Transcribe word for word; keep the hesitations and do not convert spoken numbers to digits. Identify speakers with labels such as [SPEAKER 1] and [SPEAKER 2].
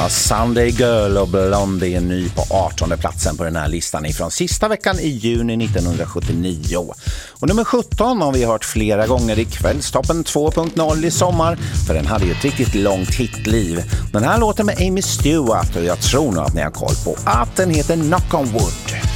[SPEAKER 1] Ja, Sunday Girl och Blondie är ny på artonde platsen på den här listan ifrån sista veckan i juni nittonhundrasjuttionio. Och nummer sjutton har vi hört flera gånger i kvällstoppen två punkt noll i sommar, för den hade ju ett riktigt långt hitliv. Den här låten med Amy Stewart, och jag tror nog att ni har koll på att den heter Knock on Wood.